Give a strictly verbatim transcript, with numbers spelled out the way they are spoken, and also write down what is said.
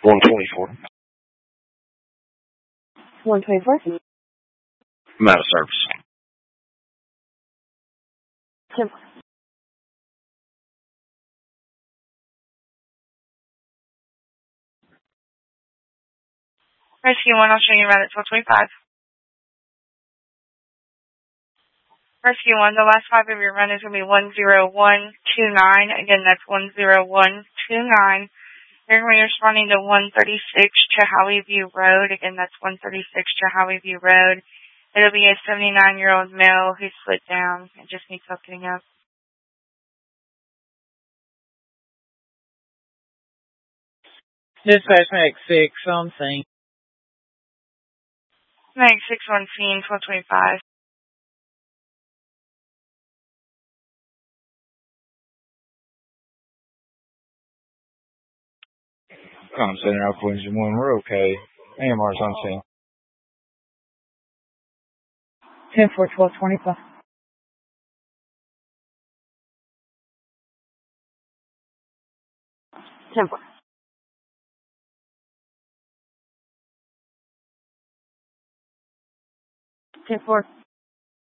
one twenty-four. one twenty-four. I'm out of service. ten four. Rescue one, I'll show you around at twelve twenty-five. Rescue one, the last five of your run is going to be one zero one two nine. Again, that's one zero one two nine. You're going to be responding to one thirty-six Chehowee View Road. Again, that's one thirty-six Chehowee View Road. It'll be a seventy-nine-year-old male who slid down and just needs help getting up. Dispatch Mag six, something. Mag six one scene, twelve twenty-five. Com Center Alpha Engine one, we're okay. A M R's on scene. ten four, twelve twenty-five. ten four. ten four.